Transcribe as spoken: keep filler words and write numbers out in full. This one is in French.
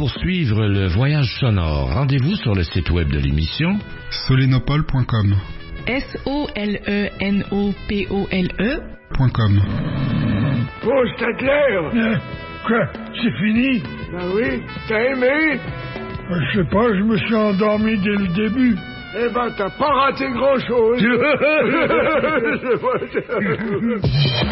poursuivre le voyage sonore. Rendez-vous sur le site web de l'émission solenopole point com. S O L E N O P O L E Point com. Oh, c'est clair. Euh, quoi? C'est fini? Ben oui, t'as aimé? Euh, Je sais pas, je me suis endormi dès le début. Eh ben, t'as pas raté grand-chose.